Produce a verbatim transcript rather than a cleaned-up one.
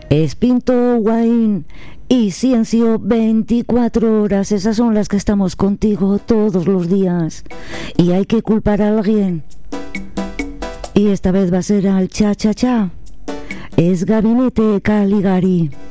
Espinto Wine y Ciencio veinticuatro horas, esas son las que estamos contigo todos los días. Y hay que culpar a alguien. Y esta vez va a ser al cha cha cha. Es Gabinete Caligari.